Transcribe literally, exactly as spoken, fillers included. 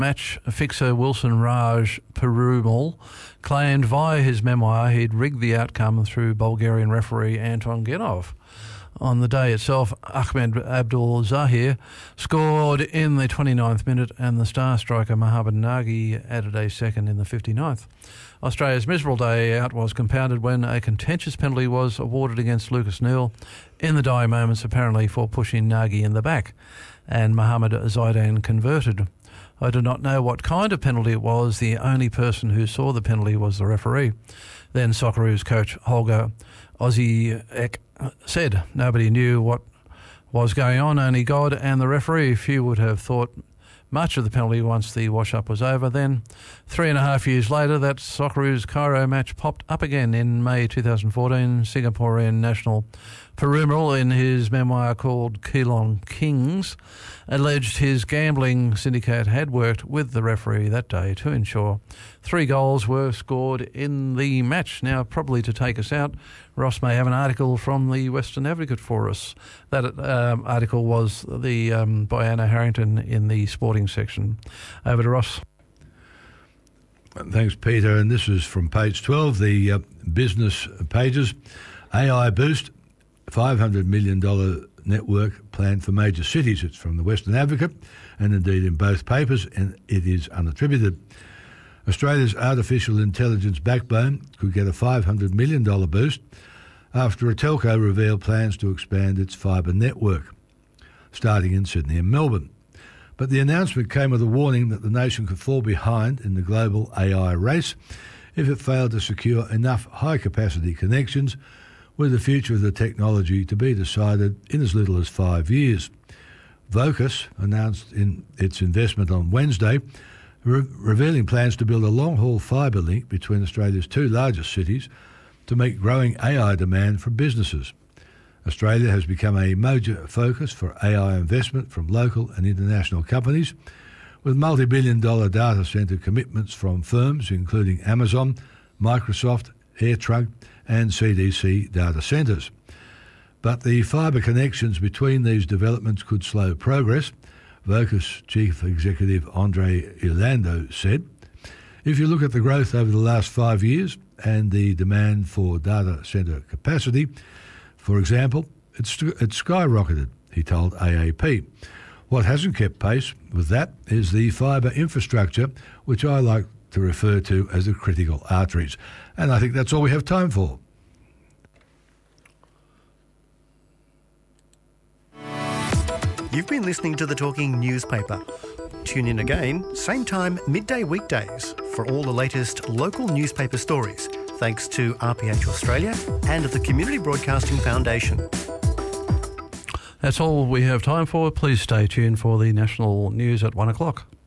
Match fixer Wilson Raj Perumal claimed via his memoir he'd rigged the outcome through Bulgarian referee Anton Genov. On the day itself, Ahmed Abdul Zahir scored in the twenty-ninth minute and the star striker Mohamed Nagy added a second in the fifty-ninth. Australia's miserable day out was compounded when a contentious penalty was awarded against Lucas Neal in the dying moments, apparently for pushing Nagy in the back, and Mohamed Zaidan converted. I do not know what kind of penalty it was. The only person who saw the penalty was the referee. Then Socceroos coach Holger Oziek said nobody knew what was going on, only God and the referee. Few would have thought much of the penalty once the wash-up was over. Then, three and a half years later, that Socceroos Cairo match popped up again in May twenty fourteen. Singaporean national Perumal, in his memoir called Keelong Kings, alleged his gambling syndicate had worked with the referee that day to ensure three goals were scored in the match. Now, probably to take us out, Ross may have an article from the Western Advocate for us. That um, article was the um, by Anna Harrington in the sporting section. Over to Ross. Thanks, Peter. And this is from page twelve, the uh, business pages. A I boost, five hundred million dollars network planned for major cities. It's from the Western Advocate, and indeed in both papers, and it is unattributed. Australia's artificial intelligence backbone could get a five hundred million dollars boost after a telco revealed plans to expand its fibre network, starting in Sydney and Melbourne. But the announcement came with a warning that the nation could fall behind in the global A I race if it failed to secure enough high-capacity connections, with the future of the technology to be decided in as little as five years. Vocus announced in its investment on Wednesday, re- revealing plans to build a long-haul fibre link between Australia's two largest cities to meet growing A I demand from businesses. Australia has become a major focus for A I investment from local and international companies, with multi-billion dollar data centre commitments from firms including Amazon, Microsoft, AirTrunk and C D C data centres. But the fibre connections between these developments could slow progress, Vocus Chief Executive Andre Ilando said. If you look at the growth over the last five years and the demand for data centre capacity, for example, it's, it's skyrocketed, he told A A P. What hasn't kept pace with that is the fibre infrastructure, which I like to refer to as the critical arteries. And I think that's all we have time for. You've been listening to The Talking Newspaper. Tune in again, same time, midday weekdays, for all the latest local newspaper stories, thanks to R P H Australia and the Community Broadcasting Foundation. That's all we have time for. Please stay tuned for the national news at one o'clock.